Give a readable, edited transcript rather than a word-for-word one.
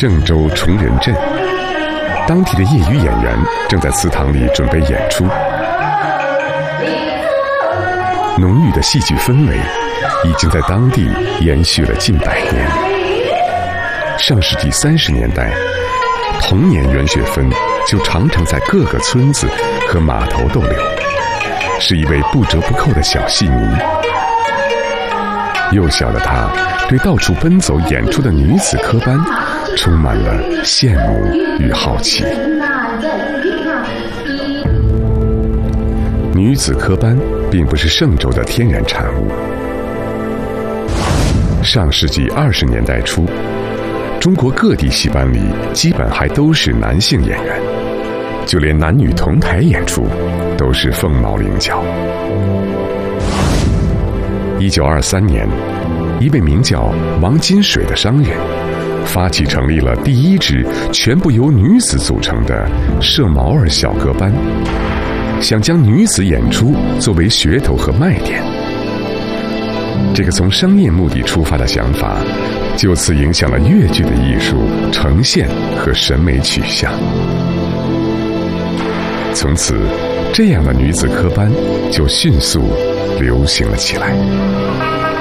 嵊州崇仁镇，当地的业余演员正在祠堂里准备演出。浓郁的戏剧氛围已经在当地延续了近100年。上世纪30年代，童年袁雪芬就常常在各个村子和码头逗留，是一位不折不扣的小戏迷。幼小的她对到处奔走演出的女子科班充满了羡慕与好奇。女子科班并不是嵊州的天然产物。上世纪20年代初，中国各地戏班里基本还都是男性演员，就连男女同台演出都是凤毛麟角。1923年，一位名叫王金水的商人发起成立了第一支全部由女子组成的射毛儿小歌班，想将女子演出作为噱头和卖点。这个从商业目的出发的想法，就此影响了越剧的艺术呈现和审美取向。从此，这样的女子科班就迅速流行了起来。